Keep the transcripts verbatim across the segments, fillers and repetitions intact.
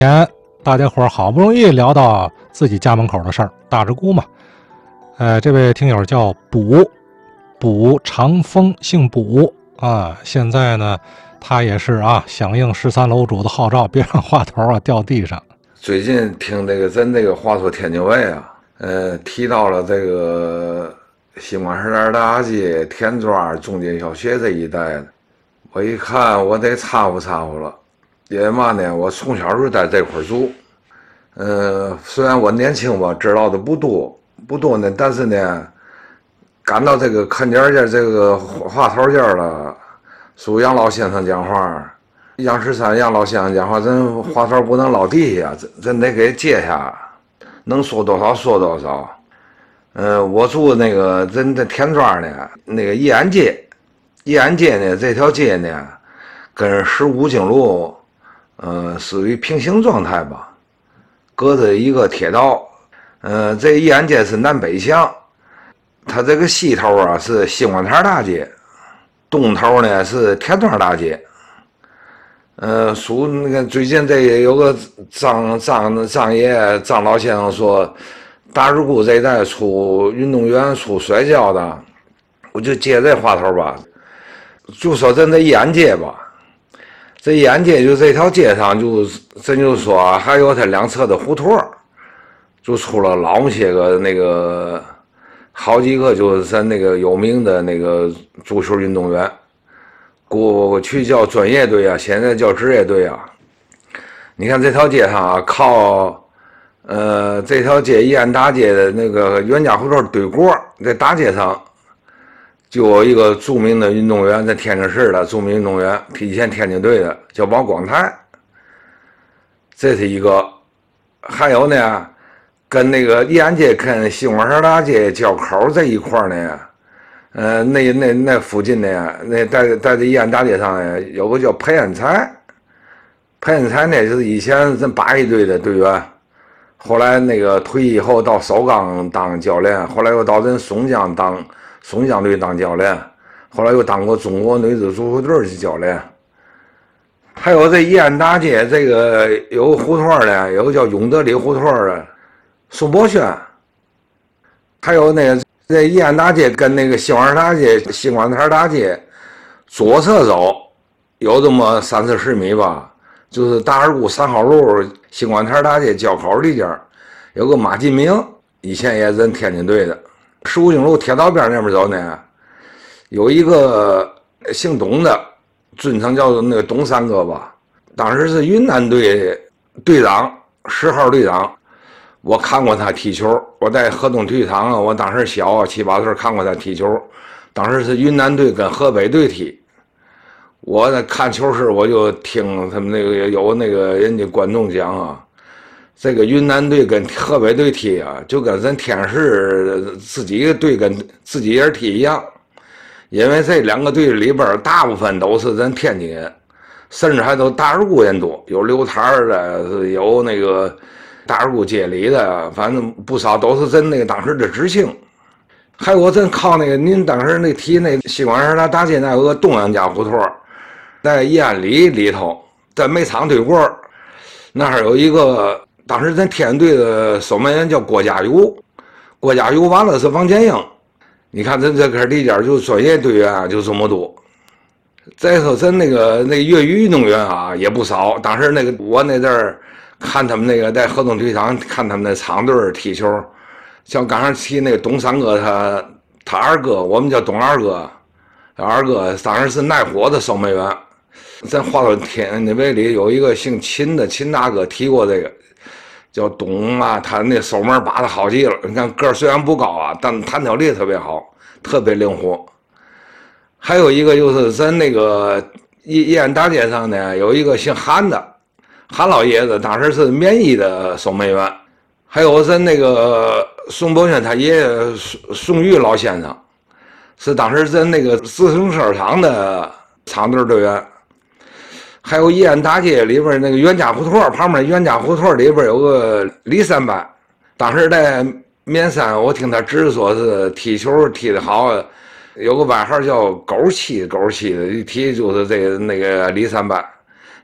前大家伙好不容易聊到自己家门口的事儿，大直沽嘛。呃，这位听友叫卜卜长风，姓卜啊。现在呢，他也是啊，响应十三楼主的号召，别让话头啊掉地上。 最近听这个咱这个话说天津卫啊，呃，提到了这个新光十二大街、田庄、中间小学这一带的，我一看我得掺和掺和了。因为嘛呢，我从小就在这块住，呃，虽然我年轻吧，知道的不多不多呢，但是呢，赶到这个看点见这个话头见了，属杨老先生讲话，杨十三杨老先生讲话，咱话头不能落地下，咱咱得给接下，能说多少说多少。呃，我住那个咱的田庄呢，那个义安街，义安街呢这条街呢，跟十五经路。呃，属于平行状态吧，隔着一个铁道。呃，这义安街是南北向，它这个西头啊是新光台大街，东头呢是田庄大街。呃，属那个最近这有个张张张爷张老先生说，大直沽这一带出运动员出摔跤的，我就接这话头吧，就说咱这义安街吧。这义安街就这条街上就咱就说还有它两侧的胡同，就出了老些个那个好几个就是咱那个有名的那个足球运动员，过去叫专业队啊，现在叫职业队啊。你看这条街上啊，靠呃这条街义安大街的那个袁家胡同对过，在大街上就有一个著名的运动员，在天津市的著名运动员，以前天津队的，叫王光泰。这是一个，还有呢，跟那个义安街跟新光十大街交口这一块呢，呃，那那那附近呢，那在在这义安大街上呢，有个叫裴恩才。裴恩才呢，就是以前咱八一队的队员，后来那个退役以后到首钢当教练，后来又到咱松江当。松江队当教练，后来又当过中国女子足球队的教练。还有这义安大街这个有个胡同呢，有个叫永德里胡同的宋博轩。还有那个这义安大街跟那个新光大街、新光台大街左侧走有这么三四十米吧，就是大直沽三号路新光台大街交口里边有个马进明，以前也是咱天津队的。十五经路铁道边那边走呢，有一个姓董的，尊称叫做那个董三哥吧。当时是云南队队长，十号队长。我看过他踢球，我在河东体育场啊，我当时小啊七八岁看过他踢球。当时是云南队跟河北队踢，我在看球时我就听他们那个有那个人家观众讲啊。这个云南队跟河北队踢啊，就跟咱天市自己队跟自己人踢一样，因为这两个队里边大部分都是咱天津人，甚至还都大直沽人多，有刘台的，有那个大直沽街里的，反正不少都是咱那个当时的知青。还有咱靠那个您当时那提那新光十大街那有个东阳家胡同，在义安里里头，在煤厂对过，那儿有一个。当时咱天津队的守门员叫郭家友，郭家友完了是王建英。你看咱这块里边就专业队员啊，就这么多。再说咱那个那业余运动员啊也不少。当时那个我那阵儿看他们那个在河东体育场看他们那厂队踢球，像刚才提那个董三哥他他二哥，我们叫董二哥，二哥当时是耐火的守门员。咱话说天津卫里有一个姓秦的秦大哥提过这个。叫董啊，他那守门把的好极了。你看个儿虽然不高啊，但弹跳力特别好，特别灵活。还有一个就是咱那个义义安大街上呢，有一个姓韩的，韩老爷子当时是免疫的守门员。还有咱那个宋博轩他爷爷宋玉老先生，是当时咱那个自行车厂的厂队队员。还有义安大街里边那个袁家胡同旁边，袁家胡同里边有个李三班，当时在绵山，我听他侄子说是踢球踢得好，有个外号叫狗七狗七的，一提就是这个那个李三班。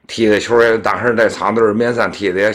踢的球也当时在厂队面山踢的也